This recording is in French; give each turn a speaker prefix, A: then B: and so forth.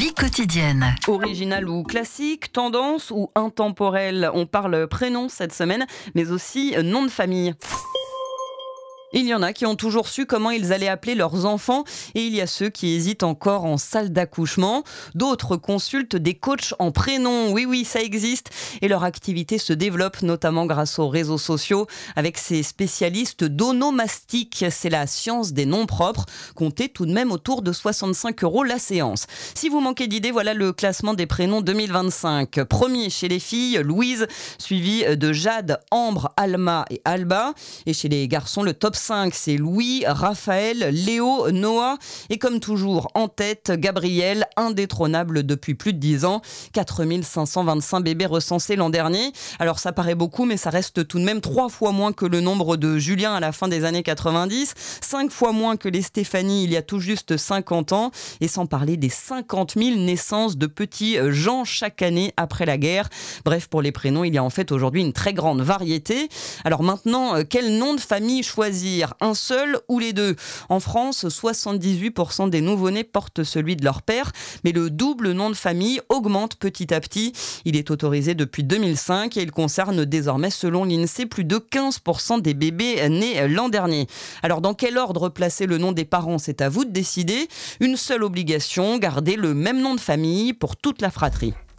A: vie quotidienne.
B: Original ou classique, tendance ou intemporel, on parle prénom cette semaine, mais aussi nom de famille. Il y en a qui ont toujours su comment ils allaient appeler leurs enfants et il y a ceux qui hésitent encore en salle d'accouchement. D'autres consultent des coachs en prénom. Oui, ça existe. Et leur activité se développe notamment grâce aux réseaux sociaux avec ces spécialistes d'onomastique. C'est la science des noms propres. Comptez tout de même autour de 65 € la séance. Si vous manquez d'idées, voilà le classement des prénoms 2025. Premier chez les filles, Louise, suivi de Jade, Ambre, Alma et Alba. Et chez les garçons, le top 5, c'est Louis, Raphaël, Léo, Noah et comme toujours en tête, Gabriel, indétrônable depuis plus de 10 ans. 4525 bébés recensés l'an dernier. Alors ça paraît beaucoup, mais ça reste tout de même 3 fois moins que le nombre de Julien à la fin des années 90, 5 fois moins que les Stéphanie il y a tout juste 50 ans, et sans parler des 50 000 naissances de petits Jean chaque année après la guerre. Bref, pour les prénoms, il y a en fait aujourd'hui une très grande variété. Alors maintenant, quel nom de famille choisir ? Un seul ou les deux ? En France, 78% des nouveau-nés portent celui de leur père, mais le double nom de famille augmente petit à petit. Il est autorisé depuis 2005 et il concerne désormais, selon l'INSEE, plus de 15% des bébés nés l'an dernier. Alors, dans quel ordre placer le nom des parents ? C'est à vous de décider. Une seule obligation, garder le même nom de famille pour toute la fratrie.